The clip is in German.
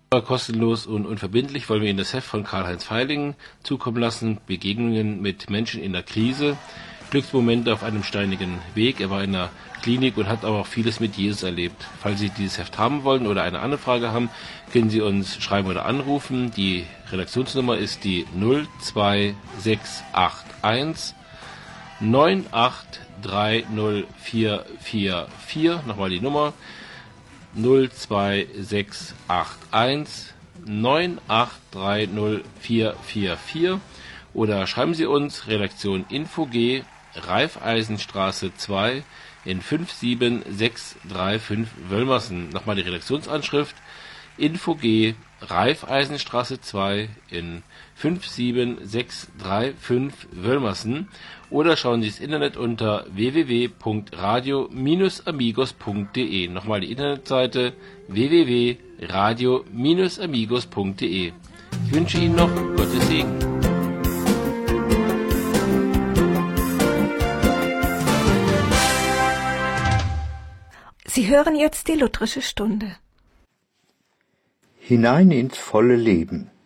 Kostenlos und unverbindlich wollen wir Ihnen das Heft von Karl-Heinz Feilingen zukommen lassen. Begegnungen mit Menschen in der Krise, Glücksmomente auf einem steinigen Weg. Er war in der Klinik und hat aber auch vieles mit Jesus erlebt. Falls Sie dieses Heft haben wollen oder eine andere Frage haben, können Sie uns schreiben oder anrufen. Die Redaktionsnummer ist die 02681 9830444. Nochmal die Nummer 02681 9830444. Oder schreiben Sie uns Redaktion Info G, Raiffeisenstraße 2 in 57635 Wölmersen. Nochmal die Redaktionsanschrift Info G, Raiffeisenstraße 2 in 57635 Wölmersen. Oder schauen Sie das Internet unter www.radio-amigos.de. Nochmal die Internetseite www.radio-amigos.de. Ich wünsche Ihnen noch Gottes Segen. Sie hören jetzt die lutherische Stunde. Hinein ins volle Leben.